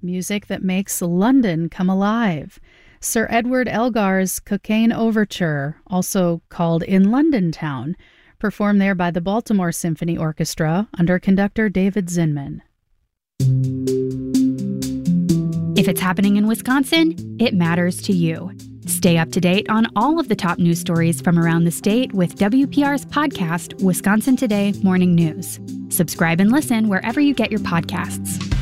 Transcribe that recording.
music that makes London come alive. Sir Edward Elgar's Cocaine Overture, also called In London Town, performed there by the Baltimore Symphony Orchestra under conductor David Zinman. If it's happening in Wisconsin, it matters to you. Stay up to date on all of the top news stories from around the state with WPR's podcast, Wisconsin Today Morning News. Subscribe and listen wherever you get your podcasts.